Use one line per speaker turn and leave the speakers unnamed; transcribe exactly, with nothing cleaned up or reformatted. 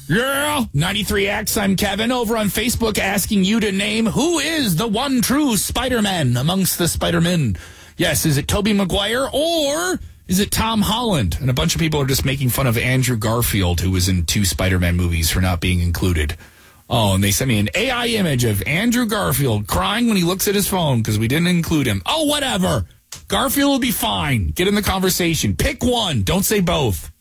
Yeah. ninety-three X, I'm Kevin, over on Facebook asking you to name who is the one true Spider-Man amongst the Spider-Men. Yes, is it Tobey Maguire or is it Tom Holland? And a bunch of people are just making fun of Andrew Garfield, who was in two Spider-Man movies, for not being included. Oh, and they sent me an A I image of Andrew Garfield crying when he looks at his phone because we didn't include him. Oh, whatever. Garfield will be fine. Get in the conversation. Pick one. Don't say both.